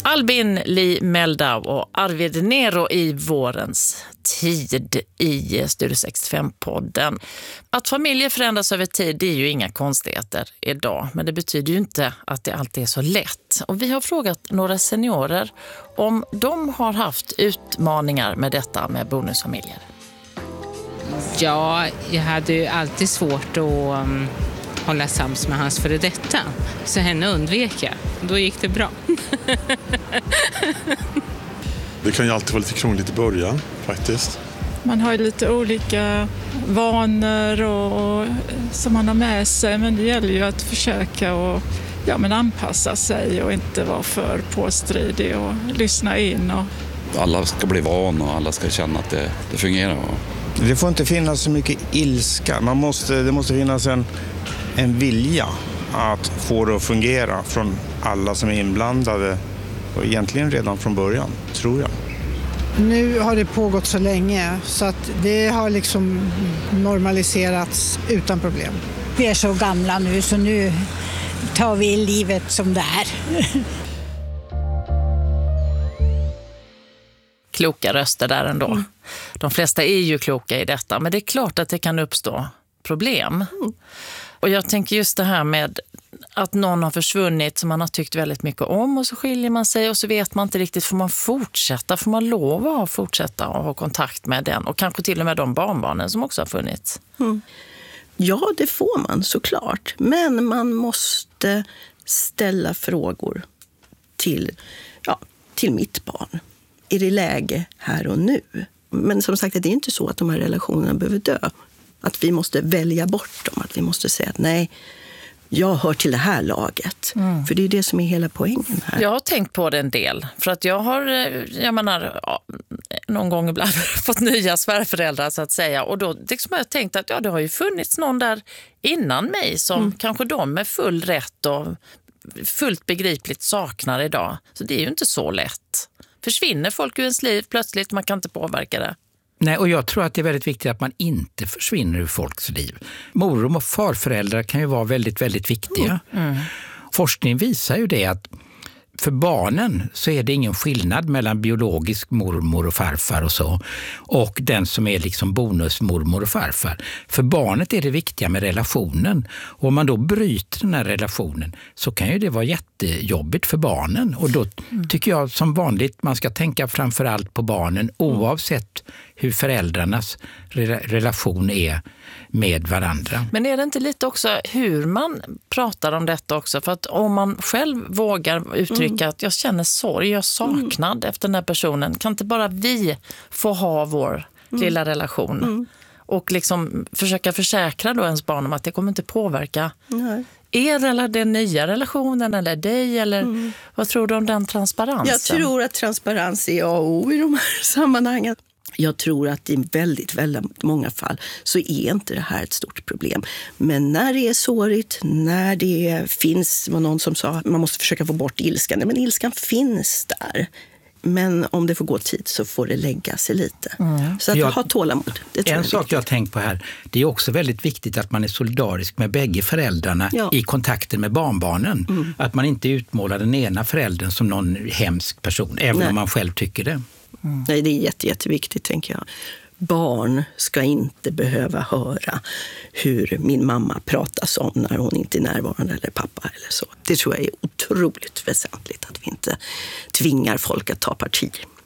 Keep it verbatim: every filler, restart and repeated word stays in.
Albin, Li Meldau och Arvid Nero i vårens tid i Studio sextiofem-podden. Att familjer förändras över tid, det är ju inga konstigheter idag. Men det betyder ju inte att det alltid är så lätt. Och vi har frågat några seniorer om de har haft utmaningar med detta med bonusfamiljer. Ja, jag hade ju alltid svårt att um, hålla sams med hans före detta. Så henne undvek jag. Då gick det bra. Det kan ju alltid vara lite krångligt i början faktiskt. Man har ju lite olika vanor och, och, som man har med sig, men det gäller ju att försöka och, ja, men anpassa sig och inte vara för påstridig och lyssna in. Och... Alla ska bli van och alla ska känna att det, det fungerar. Det får inte finnas så mycket ilska. Man måste, det måste finnas en, en vilja att få det att fungera från alla som är inblandade. Och egentligen redan från början, tror jag. Nu har det pågått så länge så att det har liksom normaliserats utan problem. Vi är så gamla nu så nu tar vi livet som det är. Kloka röster där ändå. Mm. De flesta är ju kloka i detta, men det är klart att det kan uppstå problem. Mm. Och jag tänker just det här med att någon har försvunnit som man har tyckt väldigt mycket om och så skiljer man sig och så vet man inte riktigt, får man fortsätta, får man lov att fortsätta och ha kontakt med den och kanske till och med de barnbarnen som också har funnits. Mm. Ja, det får man såklart, men man måste ställa frågor till, ja, till mitt barn. Är det läge här och nu? Men som sagt, det är inte så att de här relationerna behöver dö. Att vi måste välja bort dem, att vi måste säga att nej, jag hör till det här laget. Mm. För det är det som är hela poängen här. Jag har tänkt på det en del. För att jag har, jag menar, ja, någon gång ibland fått nya svärföräldrar så att säga. Och då liksom har jag tänkt att ja, det har ju funnits någon där innan mig som mm. kanske de med full rätt och fullt begripligt saknar idag. Så det är ju inte så lätt. Försvinner folk ur ens liv plötsligt, man kan inte påverka det. Nej, och jag tror att det är väldigt viktigt att man inte försvinner ur folks liv. Mor- och farföräldrar kan ju vara väldigt, väldigt viktiga. Mm. Forskning visar ju det att för barnen så är det ingen skillnad mellan biologisk mormor och farfar och så och den som är liksom bonusmormor och farfar. För barnet är det viktiga med relationen. Och om man då bryter den här relationen så kan ju det vara jättejobbigt för barnen. Och då tycker jag som vanligt man ska tänka framförallt på barnen oavsett hur föräldrarnas re- relation är med varandra. Men är det inte lite också hur man pratar om detta också? För att om man själv vågar uttrycka mm. att jag känner sorg, jag är saknad mm. efter den här personen. Kan inte bara vi få ha vår mm. lilla relation? Mm. Och liksom försöka försäkra då ens barn om att det kommer inte påverka Nej. er eller den nya relationen eller dig eller mm. vad tror du om den transparensen? Jag tror att transparens är A och O i de här sammanhangen. Jag tror att i väldigt, väldigt många fall så är inte det här ett stort problem. Men när det är sårigt, när det finns, var någon som sa att man måste försöka få bort ilskan. Men ilskan finns där. Men om det får gå tid så får det lägga sig lite. Mm. Så att jag, ha tålamod. Det en sak jag har tänkt på här, det är också väldigt viktigt att man är solidarisk med bägge föräldrarna ja. i kontakten med barnbarnen. Mm. Att man inte utmålar den ena föräldern som någon hemsk person, även Nej. om man själv tycker det. Mm. Nej, det är jätte, jätteviktigt tänker jag. Barn ska inte behöva höra hur min mamma pratas om när hon inte är närvarande eller pappa eller så. Det tror jag är otroligt väsentligt att vi inte tvingar folk att ta parti.